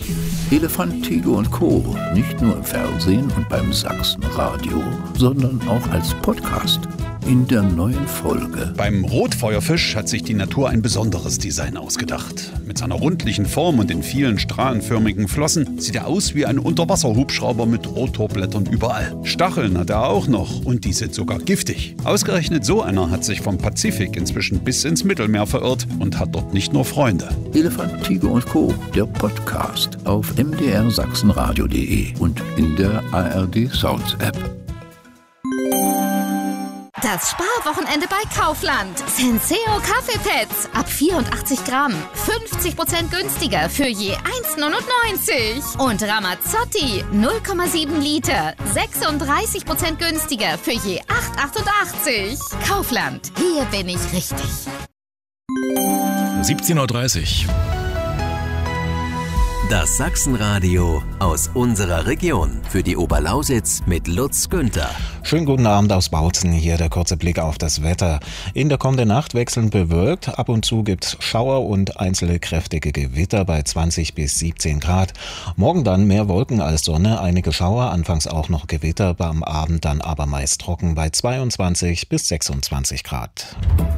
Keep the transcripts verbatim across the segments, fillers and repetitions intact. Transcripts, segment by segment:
Elefant, Tiger und Co. Nicht nur im Fernsehen und beim Sachsenradio, sondern auch als Podcast. In der neuen Folge. Beim Rotfeuerfisch hat sich die Natur ein besonderes Design ausgedacht. Mit seiner rundlichen Form und den vielen strahlenförmigen Flossen sieht er aus wie ein Unterwasserhubschrauber mit Rotorblättern überall. Stacheln hat er auch noch und die sind sogar giftig. Ausgerechnet so einer hat sich vom Pazifik inzwischen bis ins Mittelmeer verirrt und hat dort nicht nur Freunde. Elefant, Tiger und Co., der Podcast auf m d r sachsenradio punkt de und in der A R D Sounds App. Das Sparwochenende bei Kaufland. Senseo Kaffeepads ab vierundachtzig Gramm. fünfzig Prozent günstiger für je eins neunundneunzig. Und Ramazzotti null Komma sieben Liter. sechsunddreißig Prozent günstiger für je acht achtundachtzig. Kaufland. Hier bin ich richtig. siebzehn Uhr dreißig. Das Sachsenradio aus unserer Region für die Oberlausitz mit Lutz Günther. Schönen guten Abend aus Bautzen. Hier der kurze Blick auf das Wetter. In der kommenden Nacht wechselnd bewölkt. Ab und zu gibt's Schauer und einzelne kräftige Gewitter bei zwanzig bis siebzehn Grad. Morgen dann mehr Wolken als Sonne, einige Schauer, anfangs auch noch Gewitter, am Abend dann aber meist trocken bei zweiundzwanzig bis sechsundzwanzig Grad.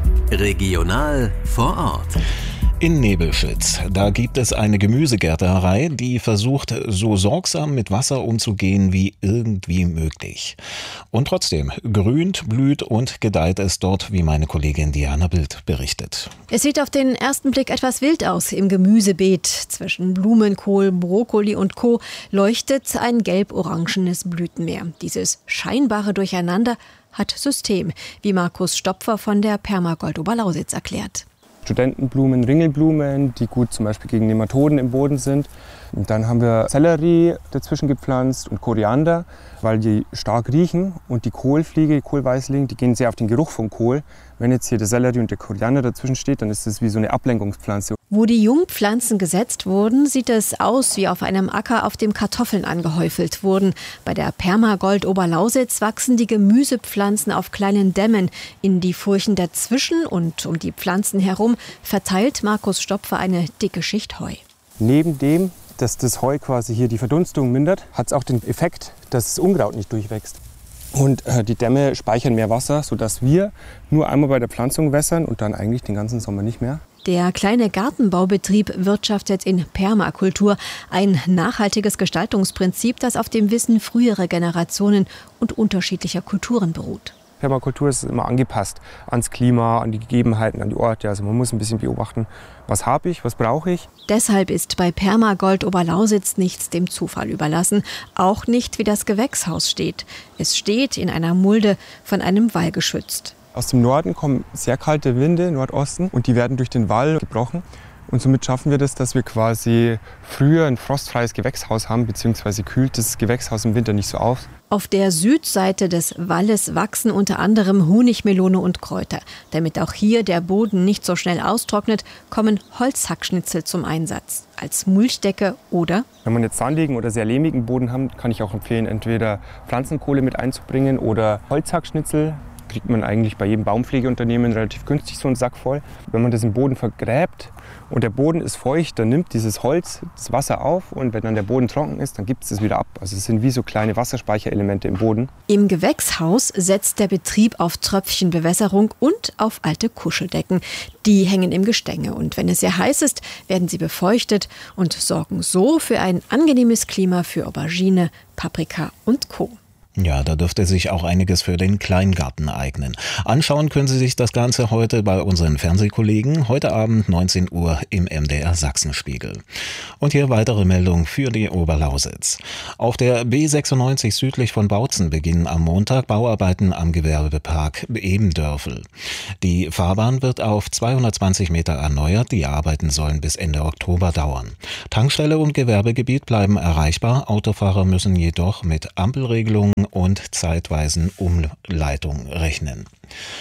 Regional vor Ort. In Nebelschütz, da gibt es eine Gemüsegärtnerei, die versucht, so sorgsam mit Wasser umzugehen wie irgendwie möglich. Und trotzdem grünt, blüht und gedeiht es dort, wie meine Kollegin Diana Bild berichtet. Es sieht auf den ersten Blick etwas wild aus im Gemüsebeet. Zwischen Blumenkohl, Brokkoli und Co. leuchtet ein gelb-orangenes Blütenmeer. Dieses scheinbare Durcheinander hat System, wie Markus Stopfer von der Permagold Oberlausitz erklärt. Studentenblumen, Ringelblumen, die gut zum Beispiel gegen Nematoden im Boden sind. Und dann haben wir Sellerie dazwischen gepflanzt und Koriander, weil die stark riechen. Und die Kohlfliege, die Kohlweißling, die gehen sehr auf den Geruch vom Kohl. Wenn jetzt hier der Sellerie und der Koriander dazwischen steht, dann ist das wie so eine Ablenkungspflanze. Wo die Jungpflanzen gesetzt wurden, sieht es aus wie auf einem Acker, auf dem Kartoffeln angehäufelt wurden. Bei der Permagold Oberlausitz wachsen die Gemüsepflanzen auf kleinen Dämmen. In die Furchen dazwischen und um die Pflanzen herum verteilt Markus Stopfer eine dicke Schicht Heu. Neben dem, dass das Heu quasi hier die Verdunstung mindert, hat es auch den Effekt, dass das Unkraut nicht durchwächst. Und äh, die Dämme speichern mehr Wasser, sodass wir nur einmal bei der Pflanzung wässern und dann eigentlich den ganzen Sommer nicht mehr. Der kleine Gartenbaubetrieb wirtschaftet in Permakultur, ein nachhaltiges Gestaltungsprinzip, das auf dem Wissen früherer Generationen und unterschiedlicher Kulturen beruht. Permakultur ist immer angepasst ans Klima, an die Gegebenheiten, an die Orte. Also man muss ein bisschen beobachten, was habe ich, was brauche ich. Deshalb ist bei Permagold Oberlausitz nichts dem Zufall überlassen, auch nicht wie das Gewächshaus steht. Es steht in einer Mulde von einem Wall geschützt. Aus dem Norden kommen sehr kalte Winde, Nordosten, und die werden durch den Wall gebrochen. Und somit schaffen wir das, dass wir quasi früher ein frostfreies Gewächshaus haben, beziehungsweise kühlt das Gewächshaus im Winter nicht so auf. Auf der Südseite des Walles wachsen unter anderem Honigmelone und Kräuter. Damit auch hier der Boden nicht so schnell austrocknet, kommen Holzhackschnitzel zum Einsatz. Als Mulchdecke oder... Wenn man jetzt sandigen oder sehr lehmigen Boden hat, kann ich auch empfehlen, entweder Pflanzenkohle mit einzubringen oder Holzhackschnitzel. Kriegt man eigentlich bei jedem Baumpflegeunternehmen relativ günstig so einen Sack voll. Wenn man das im Boden vergräbt und der Boden ist feucht, dann nimmt dieses Holz das Wasser auf und wenn dann der Boden trocken ist, dann gibt es es wieder ab. Also es sind wie so kleine Wasserspeicherelemente im Boden. Im Gewächshaus setzt der Betrieb auf Tröpfchenbewässerung und auf alte Kuscheldecken. Die hängen im Gestänge und wenn es sehr heiß ist, werden sie befeuchtet und sorgen so für ein angenehmes Klima für Aubergine, Paprika und Co. Ja, da dürfte sich auch einiges für den Kleingarten eignen. Anschauen können Sie sich das Ganze heute bei unseren Fernsehkollegen. Heute Abend neunzehn Uhr im M D R Sachsenspiegel. Und hier weitere Meldung für die Oberlausitz. Auf der B sechsundneunzig südlich von Bautzen beginnen am Montag Bauarbeiten am Gewerbepark Ebendörfel. Die Fahrbahn wird auf zweihundertzwanzig Meter erneuert. Die Arbeiten sollen bis Ende Oktober dauern. Tankstelle und Gewerbegebiet bleiben erreichbar. Autofahrer müssen jedoch mit Ampelregelungen und zeitweisen Umleitung rechnen.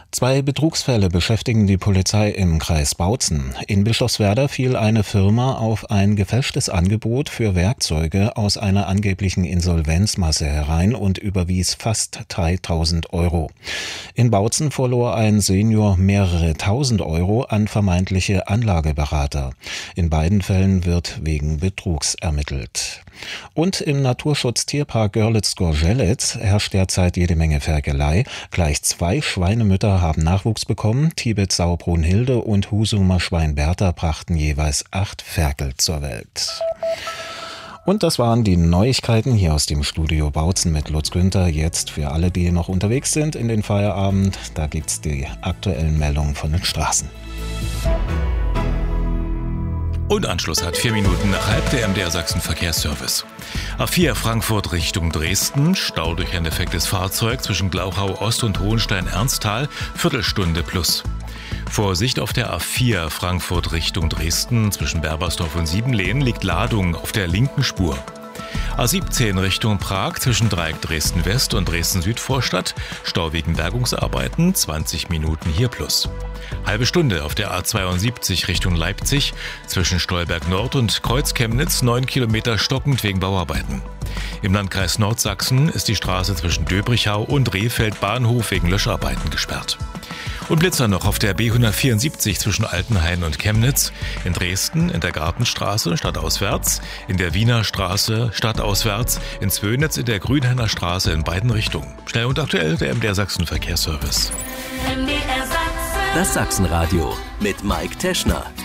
Zwei Betrugsfälle beschäftigen die Polizei im Kreis Bautzen. In Bischofswerda fiel eine Firma auf ein gefälschtes Angebot für Werkzeuge aus einer angeblichen Insolvenzmasse herein und überwies fast dreitausend Euro. In Bautzen verlor ein Senior mehrere tausend Euro an vermeintliche Anlageberater. In beiden Fällen wird wegen Betrugs ermittelt. Und im Naturschutz-Tierpark Görlitz-Gorzelec herrscht derzeit jede Menge Ferkelei. Gleich zwei Schweinemütter haben Nachwuchs bekommen. Tibet-Sau Brunhilde und Husumer Schwein Bertha brachten jeweils acht Ferkel zur Welt. Und das waren die Neuigkeiten hier aus dem Studio Bautzen mit Lutz Günther. Jetzt für alle, die noch unterwegs sind in den Feierabend, da gibt's die aktuellen Meldungen von den Straßen. Und Anschluss hat vier Minuten nach halb der M D R Sachsen Verkehrsservice. A vier Frankfurt Richtung Dresden, Stau durch ein defektes Fahrzeug zwischen Glauchau Ost und Hohenstein-Ernsthal, Viertelstunde plus. Vorsicht auf der A vier Frankfurt Richtung Dresden, zwischen Berbersdorf und Siebenlehen liegt Ladung auf der linken Spur. A siebzehn Richtung Prag zwischen Dreieck Dresden-West und Dresden-Südvorstadt, Stau wegen Bergungsarbeiten, zwanzig Minuten hier plus. Halbe Stunde auf der A zweiundsiebzig Richtung Leipzig, zwischen Stolberg Nord und Kreuz Chemnitz, neun Kilometer stockend wegen Bauarbeiten. Im Landkreis Nordsachsen ist die Straße zwischen Döbrichau und Rehfeld Bahnhof wegen Löscharbeiten gesperrt. Und Blitzer noch auf der B hundertvierundsiebzig zwischen Altenhain und Chemnitz, in Dresden in der Gartenstraße stadtauswärts, in der Wiener Straße stadtauswärts, in Zwönitz in der Grünhainer Straße in beiden Richtungen. Schnell und aktuell der M D R Sachsen Verkehrsservice. Das Sachsenradio mit Mike Teschner.